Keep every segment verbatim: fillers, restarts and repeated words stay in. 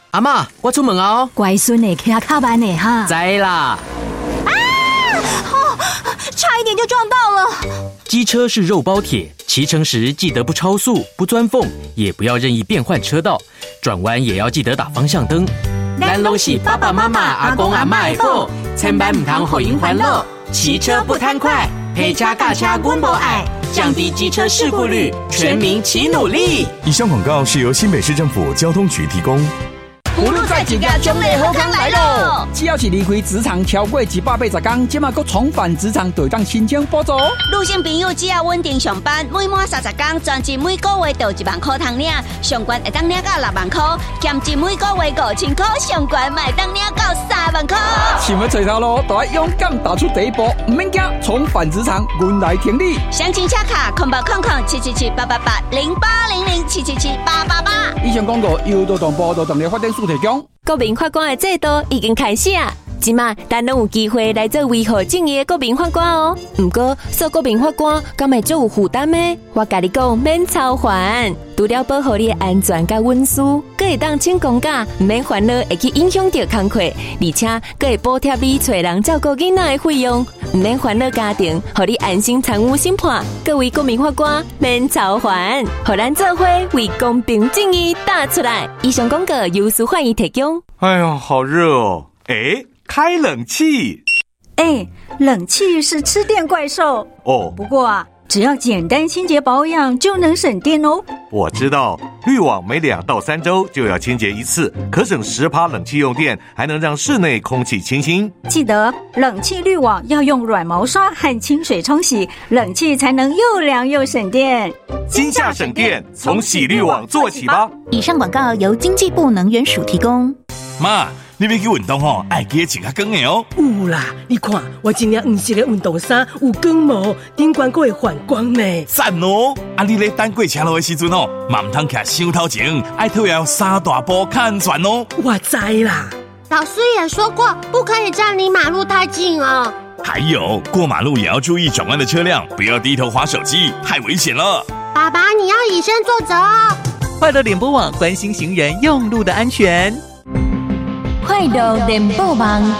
阿嬷，我出门哦。 乖孙的骑较慢的哈。 知啦。 啊！哦，差一点就撞到了。 机车是肉包铁，骑乘时记得不超速、不钻缝，也不要任意变换车道，转弯也要记得打方向灯。咱拢是爸爸妈妈、阿公阿嬷的宝，千万唔通互因烦恼。骑车不贪快，陪车驾车阮无爱，降低机车事故率，全民齐努力。 以上广告是由新北市政府交通局提供。 葫芦在几个奖励好康来咯！只要是离开职场超过一百八十天，即马阁重返职场，就当申请补助。 女性朋友只要稳定上班，每满三十天，专辑每个月就一万块通领，上悬会当领到六万块，兼职每个月五千块，上悬卖当领到三万块。 想要找头路，就要勇敢踏出第一步，唔免惊，重返职场，阮来挺你。 详情洽卡空八空空七七七八八八零八零零七七七八八八。 以上广告由劳动部劳动力发展署提供。 国民法官的制度已经开始啊！即马咱拢有机会来做维护正义的国民法官哦。不过做国民法官，敢会足有负担呢？我甲你讲，免操烦，除了保护你的安全甲隐私，佫会当请公假，唔免烦恼会去影响到工课，而且佫会补贴你找人照顾囡仔的费用，唔免烦恼家庭，互你安心参与审判。各位国民法官，免操烦，互咱做伙为公平正义打出来。以上广告由司法院提供。 哎呦，好热哦！哎，开冷气。 哎，冷气是吃电怪兽哦。 不过啊，只要简单清洁保养就能省电哦。 我知道，滤网每两到三周就要清洁一次，可省十趴冷气用电，还能让室内空气清新。 记得冷气滤网要用软毛刷和清水冲洗，冷气才能又凉又省电。 今夏省电，从洗滤网做起吧。 以上广告由经济部能源署提供。 妈，你要去运动吼，爱记得穿较光的哦。 有啦，你看我今年黄色的运动衫有光毛，顶管还会反光呢。 赞哦！啊，你咧等过车路的时阵哦，嘛唔通徛伤头前，爱特要三大步较安全哦。 我知啦。 老师也说过，不可以站离马路太近哦。 还有，过马路也要注意转弯的车辆，不要低头滑手机，太危险了。 爸爸，你要以身作则哦。 快乐联播网关心行人用路的安全。 快乐联播网，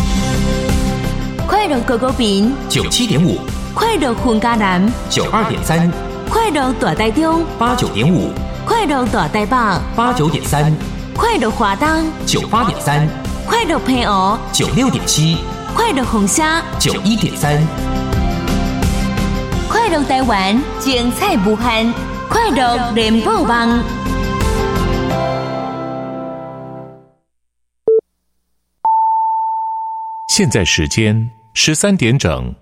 快乐狗狗饼九七点五， 快乐混家南九二点三， 快乐大台中八九点五， 快乐大台北八九点三， 快乐华东九八点三， 快乐平湖九六点七， 快乐红沙九一点三， 快乐台湾精彩无限，快乐联播网。 现在时间十三点整。